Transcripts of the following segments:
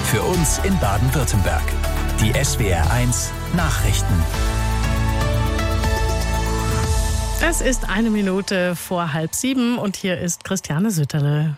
Für uns in Baden-Württemberg. Die SWR1 Nachrichten. Es ist 1 Minute vor 6:30 und hier ist Christiane Sütterle.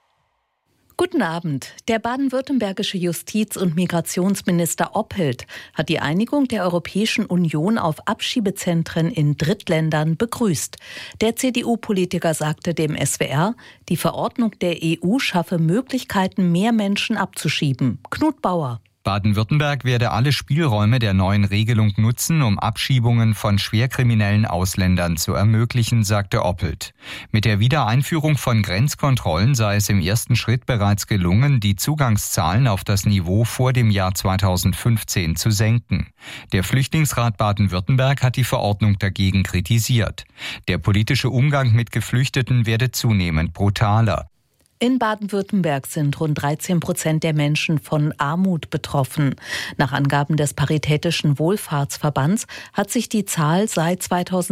Guten Abend. Der baden-württembergische Justiz- und Migrationsminister Oppelt hat die Einigung der Europäischen Union auf Abschiebezentren in Drittländern begrüßt. Der CDU-Politiker sagte dem SWR, die Verordnung der EU schaffe Möglichkeiten, mehr Menschen abzuschieben. Knut Bauer. Baden-Württemberg werde alle Spielräume der neuen Regelung nutzen, um Abschiebungen von schwerkriminellen Ausländern zu ermöglichen, sagte Oppelt. Mit der Wiedereinführung von Grenzkontrollen sei es im ersten Schritt bereits gelungen, die Zugangszahlen auf das Niveau vor dem Jahr 2015 zu senken. Der Flüchtlingsrat Baden-Württemberg hat die Verordnung dagegen kritisiert. Der politische Umgang mit Geflüchteten werde zunehmend brutaler. In Baden-Württemberg sind rund 13% der Menschen von Armut betroffen. Nach Angaben des Paritätischen Wohlfahrtsverbands hat sich die Zahl seit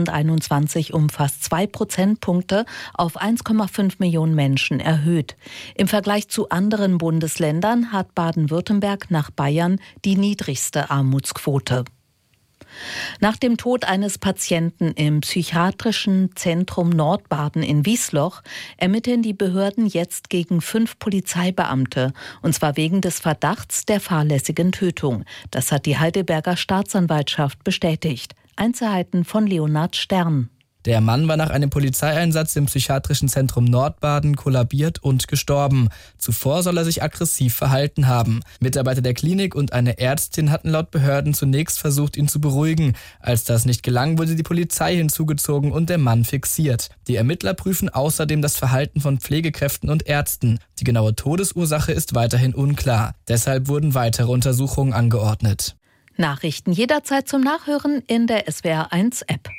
2021 um fast 2 Prozentpunkte auf 1,5 Millionen Menschen erhöht. Im Vergleich zu anderen Bundesländern hat Baden-Württemberg nach Bayern die niedrigste Armutsquote. Nach dem Tod eines Patienten im psychiatrischen Zentrum Nordbaden in Wiesloch ermitteln die Behörden jetzt gegen 5 Polizeibeamte, und zwar wegen des Verdachts der fahrlässigen Tötung. Das hat die Heidelberger Staatsanwaltschaft bestätigt. Einzelheiten von Leonhard Stern. Der Mann war nach einem Polizeieinsatz im psychiatrischen Zentrum Nordbaden kollabiert und gestorben. Zuvor soll er sich aggressiv verhalten haben. Mitarbeiter der Klinik und eine Ärztin hatten laut Behörden zunächst versucht, ihn zu beruhigen. Als das nicht gelang, wurde die Polizei hinzugezogen und der Mann fixiert. Die Ermittler prüfen außerdem das Verhalten von Pflegekräften und Ärzten. Die genaue Todesursache ist weiterhin unklar. Deshalb wurden weitere Untersuchungen angeordnet. Nachrichten jederzeit zum Nachhören in der SWR1-App.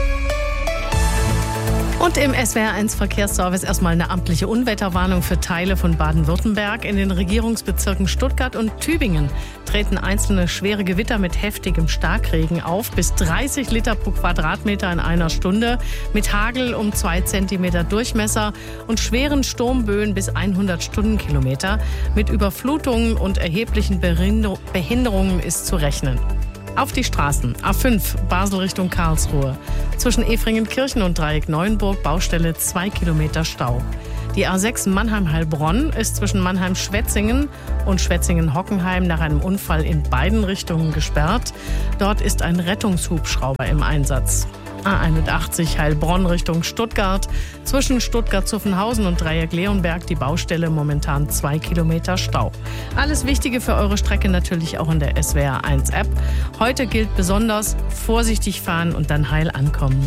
Und im SWR1 Verkehrsservice erstmal eine amtliche Unwetterwarnung für Teile von Baden-Württemberg. In den Regierungsbezirken Stuttgart und Tübingen treten einzelne schwere Gewitter mit heftigem Starkregen auf. Bis 30 Liter pro Quadratmeter in einer Stunde. Mit Hagel um 2 Zentimeter Durchmesser und schweren Sturmböen bis 100 Stundenkilometer. Mit Überflutungen und erheblichen Behinderungen ist zu rechnen. Auf die Straßen. A5 Basel Richtung Karlsruhe. Zwischen Efringenkirchen und Dreieck Neuenburg Baustelle 2 Kilometer Stau. Die A6 Mannheim-Heilbronn ist zwischen Mannheim-Schwetzingen und Schwetzingen-Hockenheim nach einem Unfall in beiden Richtungen gesperrt. Dort ist ein Rettungshubschrauber im Einsatz. A81 Heilbronn Richtung Stuttgart. Zwischen Stuttgart-Zuffenhausen und Dreieck-Leonberg die Baustelle momentan 2 Kilometer Stau. Alles Wichtige für eure Strecke natürlich auch in der SWR1-App. Heute gilt besonders vorsichtig fahren und dann heil ankommen.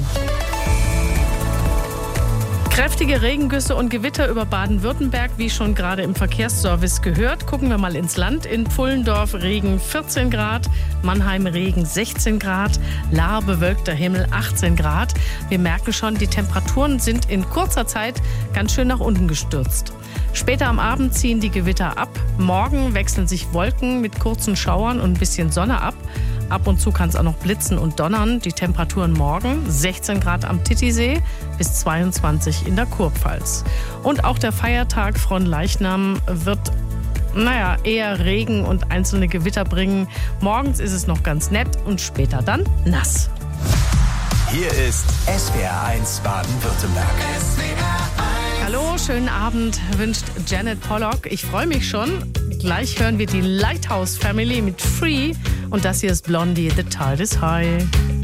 Kräftige Regengüsse und Gewitter über Baden-Württemberg, wie schon gerade im Verkehrsservice gehört. Gucken wir mal ins Land. In Pfullendorf Regen 14 Grad, Mannheim Regen 16 Grad, Lahr bewölkter Himmel 18 Grad. Wir merken schon, die Temperaturen sind in kurzer Zeit ganz schön nach unten gestürzt. Später am Abend ziehen die Gewitter ab. Morgen wechseln sich Wolken mit kurzen Schauern und ein bisschen Sonne ab. Ab und zu kann es auch noch blitzen und donnern. Die Temperaturen morgen 16 Grad am Titisee bis 22 in der Kurpfalz. Und auch der Feiertag Fronleichnam wird eher Regen und einzelne Gewitter bringen. Morgens ist es noch ganz nett und später dann nass. Hier ist SWR1 Baden-Württemberg. Hallo, schönen Abend, wünscht Janet Pollock. Ich freue mich schon. Gleich hören wir die Lighthouse Family mit Free. Und das hier ist Blondie, The Tide is High.